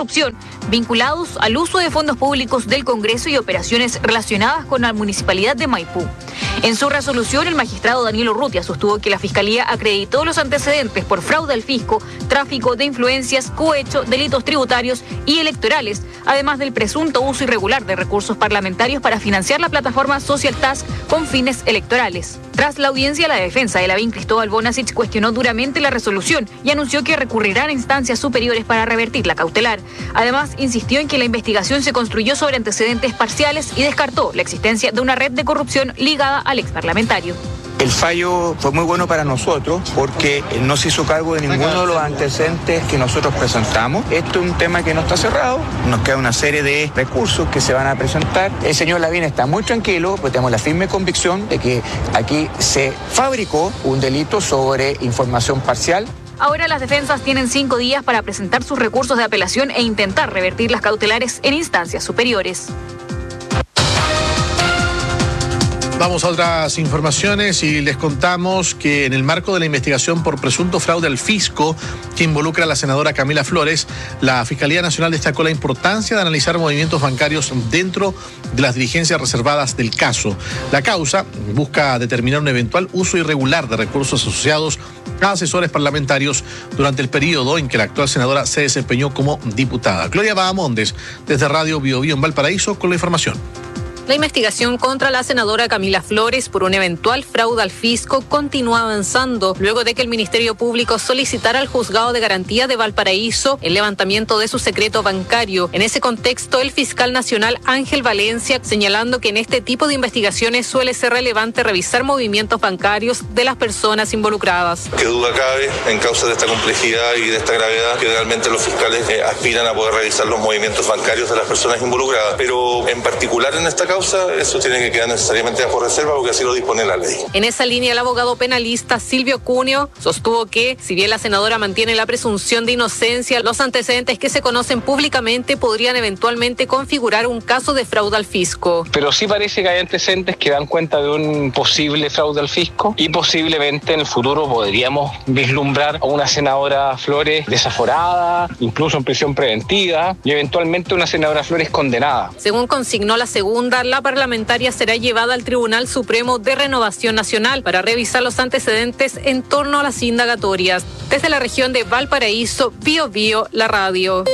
corrupción vinculados al uso de fondos públicos del Congreso y operaciones relacionadas con la municipalidad de Maipú. En su resolución, el magistrado Daniel Urrutia sostuvo que la Fiscalía acreditó los antecedentes por fraude al fisco, tráfico de influencias, cohecho, delitos tributarios y electorales, además del presunto uso irregular de recursos parlamentarios para financiar la plataforma Social Task con fines electorales. Tras la audiencia, la defensa de Lavín Cristóbal Bonasich cuestionó duramente la resolución y anunció que recurrirán a instancias superiores para revertir la cautelar. Además, insistió en que la investigación se construyó sobre antecedentes parciales y descartó la existencia de una red de corrupción ligada al exparlamentario. El fallo fue muy bueno para nosotros porque no se hizo cargo de ninguno de los antecedentes que nosotros presentamos. Esto es un tema que no está cerrado, nos queda una serie de recursos que se van a presentar. El señor Lavín está muy tranquilo, pues tenemos la firme convicción de que aquí se fabricó un delito sobre información parcial. Ahora las defensas tienen 5 días para presentar sus recursos de apelación e intentar revertir las cautelares en instancias superiores. Vamos a otras informaciones y les contamos que en el marco de la investigación por presunto fraude al fisco que involucra a la senadora Camila Flores, la Fiscalía Nacional destacó la importancia de analizar movimientos bancarios dentro de las diligencias reservadas del caso. La causa busca determinar un eventual uso irregular de recursos asociados a asesores parlamentarios durante el periodo en que la actual senadora se desempeñó como diputada. Gloria Bahamondes, desde Radio Bio Bio en Valparaíso, con la información. La investigación contra la senadora Camila Flores por un eventual fraude al fisco continúa avanzando luego de que el Ministerio Público solicitara al Juzgado de Garantía de Valparaíso el levantamiento de su secreto bancario. En ese contexto, el fiscal nacional Ángel Valencia señalando que en este tipo de investigaciones suele ser relevante revisar movimientos bancarios de las personas involucradas. Qué duda cabe en causa de esta complejidad y de esta gravedad que realmente los fiscales aspiran a poder revisar los movimientos bancarios de las personas involucradas, pero en particular en esta causa eso tiene que quedar necesariamente bajo reserva porque así lo dispone la ley. En esa línea, el abogado penalista Silvio Cuneo sostuvo que, si bien la senadora mantiene la presunción de inocencia, los antecedentes que se conocen públicamente podrían eventualmente configurar un caso de fraude al fisco. Pero sí parece que hay antecedentes que dan cuenta de un posible fraude al fisco y posiblemente en el futuro podríamos vislumbrar a una senadora Flores desaforada, incluso en prisión preventiva y eventualmente una senadora Flores condenada. Según consignó la segunda, la parlamentaria será llevada al Tribunal Supremo de Renovación Nacional para revisar los antecedentes en torno a las indagatorias. Desde la región de Valparaíso, Bio Bio, la radio.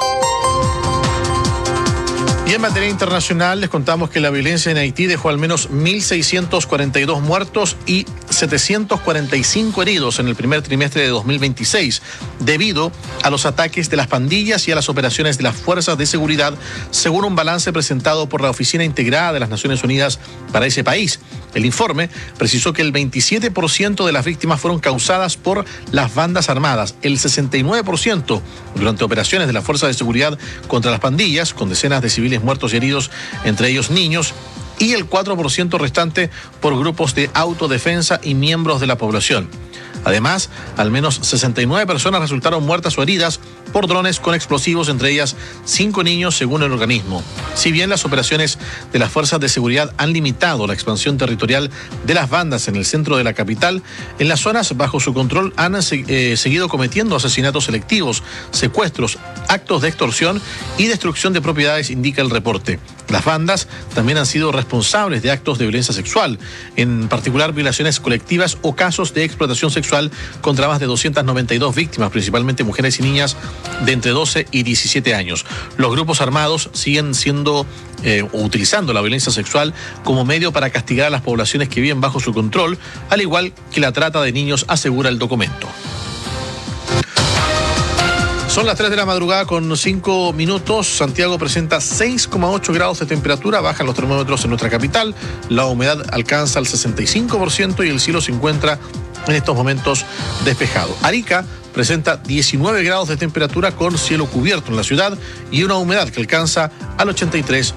Y en materia internacional les contamos que la violencia en Haití dejó al menos 1.642 muertos y 745 heridos en el primer trimestre de 2026, debido a los ataques de las pandillas y a las operaciones de las fuerzas de seguridad, según un balance presentado por la Oficina Integrada de las Naciones Unidas para ese país. El informe precisó que el 27% de las víctimas fueron causadas por las bandas armadas, el 69% durante operaciones de las fuerzas de seguridad contra las pandillas, con decenas de civiles muertos y heridos, entre ellos niños, y el 4% restante por grupos de autodefensa y miembros de la población. Además, al menos 69 personas resultaron muertas o heridas por drones con explosivos, entre ellas 5 niños, según el organismo. Si bien las operaciones de las fuerzas de seguridad han limitado la expansión territorial de las bandas en el centro de la capital, en las zonas bajo su control han seguido cometiendo asesinatos selectivos, secuestros, actos de extorsión y destrucción de propiedades, indica el reporte. Las bandas también han sido responsables de actos de violencia sexual, en particular violaciones colectivas o casos de explotación sexual contra más de 292 víctimas, principalmente mujeres y niñas de entre 12 y 17 años. Los grupos armados siguen utilizando la violencia sexual como medio para castigar a las poblaciones que viven bajo su control, al igual que la trata de niños, asegura el documento. Son las 3 de la madrugada con 5 minutos. Santiago presenta 6,8 grados de temperatura. Bajan los termómetros en nuestra capital. La humedad alcanza el 65% y el cielo se encuentra en estos momentos despejado. Arica presenta 19 grados de temperatura con cielo cubierto en la ciudad y una humedad que alcanza al 83%.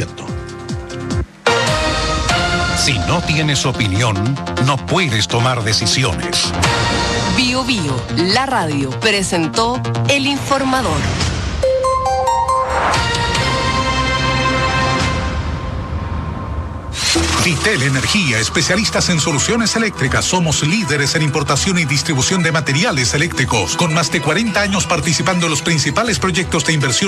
Si no tienes opinión, no puedes tomar decisiones. Bio Bio, la radio, presentó El Informador. Vitel Energía, especialistas en soluciones eléctricas. Somos líderes en importación y distribución de materiales eléctricos, con más de 40 años participando en los principales proyectos de inversión